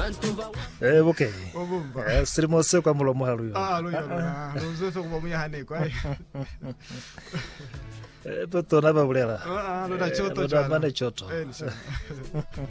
Okay. Sirimo se kwa mulomo haluyo. Luzo kwa muyahane kwa. Toto na babulela. Lo da choto. Lo da mane choto.